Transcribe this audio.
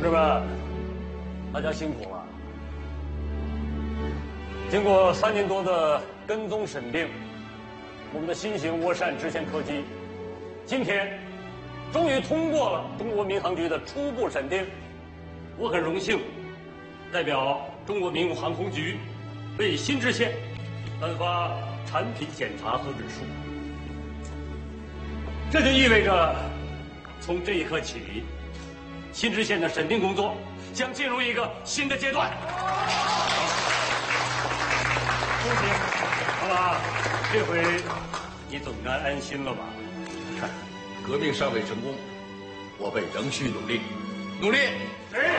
同志们，大家辛苦了。经过3年多的跟踪审定，我们的新型涡扇支线客机，今天终于通过了中国民航局的初步审定。我很荣幸代表中国民用航空局为新支线颁发产品检查核准书。这就意味着，从这一刻起，新支线的审定工作将进入一个新的阶段。恭喜，好了，这回你总该安心了吧？ 革命尚未成功，我们仍需努力，努力。是。